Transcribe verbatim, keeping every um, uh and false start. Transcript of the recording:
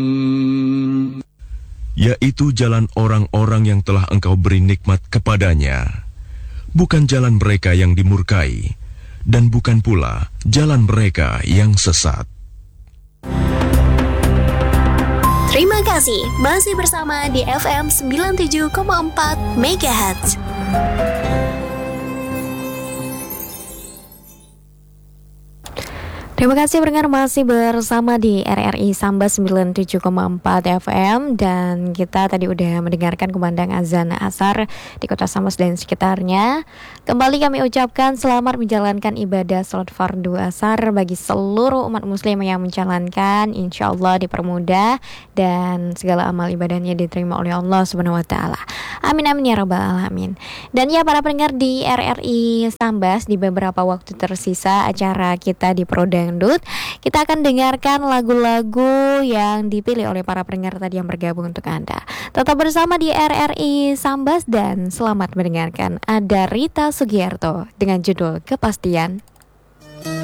yaitu jalan orang-orang yang telah engkau beri nikmat kepadanya, bukan jalan mereka yang dimurkai, dan bukan pula jalan mereka yang sesat. Terima kasih masih bersama di F M sembilan puluh tujuh koma empat Megahertz. Terima kasih pendengar masih bersama di R R I Sambas sembilan puluh tujuh koma empat F M, dan kita tadi udah mendengarkan kumandang azan asar di kota Sambas dan sekitarnya. Kembali kami ucapkan selamat menjalankan ibadah salat fardu asar bagi seluruh umat muslim yang menjalankan, insya Allah dipermudah dan segala amal ibadahnya diterima oleh Allah Subhanahu Wa Taala. Amin amin ya rabbal alamin. Dan ya para pendengar di R R I Sambas, di beberapa waktu tersisa acara kita di Prodang Dangdut, kita akan dengarkan lagu-lagu yang dipilih oleh para pendengar tadi yang bergabung untuk Anda. Tetap bersama di R R I Sambas dan selamat mendengarkan. Ada Rita Sugiarto dengan judul Kepastian.